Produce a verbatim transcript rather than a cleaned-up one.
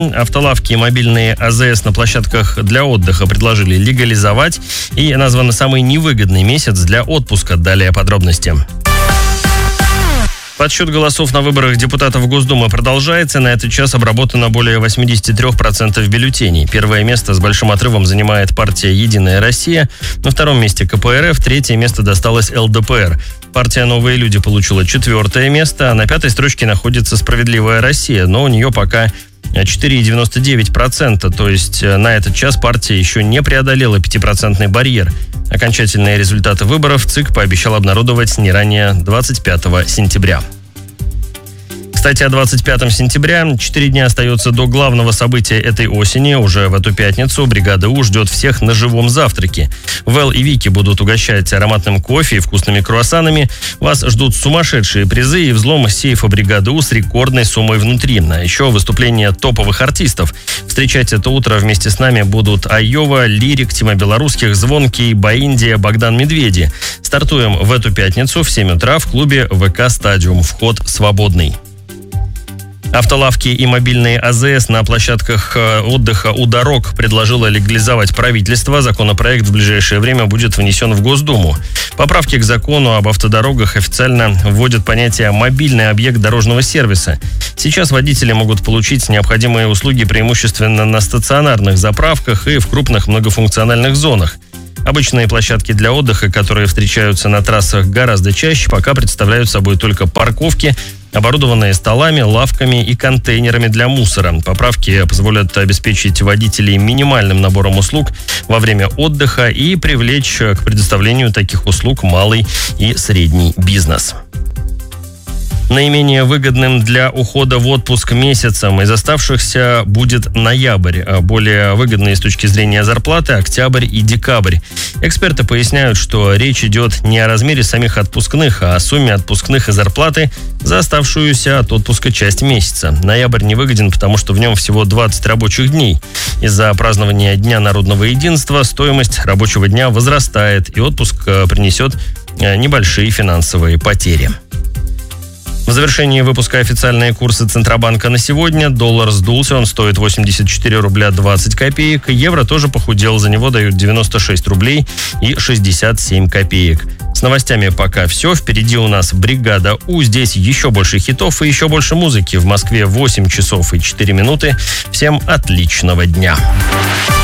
Автолавки и мобильные АЗС на площадках для отдыха предложили легализовать. И назван самый невыгодный месяц для отпуска. Далее подробности. Подсчет голосов на выборах депутатов Госдумы продолжается. На этот час обработано более восемьдесят три процента бюллетеней. Первое место с большим отрывом занимает партия «Единая Россия». На втором месте ка пэ эр эф. Третье место досталось эл дэ пэ эр. Партия «Новые люди» получила четвертое место. А на пятой строчке находится «Справедливая Россия». Но у нее пока четыре целых девяносто девять сотых процента. То есть на этот час партия еще не преодолела пятипроцентный барьер. Окончательные результаты выборов ЦИК пообещал обнародовать не ранее двадцать пятого сентября. Кстати, о двадцать пятого сентября. Четыре дня остается до главного события этой осени. Уже в эту пятницу бригада У ждет всех на живом завтраке. Вэл и Вики будут угощать ароматным кофе и вкусными круассанами. Вас ждут сумасшедшие призы и взлом сейфа бригады У с рекордной суммой внутри. А еще выступления топовых артистов. Встречать это утро вместе с нами будут Айова, Лирик, Тима Белорусских, Звонкий, Баиндия, Богдан Медведи. Стартуем в эту пятницу в семь утра в клубе вэ ка «Стадиум». Вход свободный. Автолавки и мобильные АЗС на площадках отдыха у дорог предложило легализовать правительство. Законопроект в ближайшее время будет внесен в Госдуму. Поправки к закону об автодорогах официально вводят понятие «мобильный объект дорожного сервиса». Сейчас водители могут получить необходимые услуги преимущественно на стационарных заправках и в крупных многофункциональных зонах. Обычные площадки для отдыха, которые встречаются на трассах гораздо чаще, пока представляют собой только парковки, оборудованные столами, лавками и контейнерами для мусора. Поправки позволят обеспечить водителей минимальным набором услуг во время отдыха и привлечь к предоставлению таких услуг малый и средний бизнес. Наименее выгодным для ухода в отпуск месяцем из оставшихся будет ноябрь. Более выгодные с точки зрения зарплаты октябрь и декабрь. Эксперты поясняют, что речь идет не о размере самих отпускных, а о сумме отпускных и зарплаты за оставшуюся от отпуска часть месяца. Ноябрь невыгоден, потому что в нем всего двадцать рабочих дней. Из-за празднования Дня народного единства стоимость рабочего дня возрастает, и отпуск принесет небольшие финансовые потери. В завершении выпуска официальные курсы Центробанка на сегодня. Доллар сдулся, он стоит восемьдесят четыре рубля двадцать копеек. Евро тоже похудел, за него дают девяносто шесть рублей и шестьдесят семь копеек. С новостями пока все. Впереди у нас бригада У. Здесь еще больше хитов и еще больше музыки. В Москве восемь часов и четыре минуты. Всем отличного дня.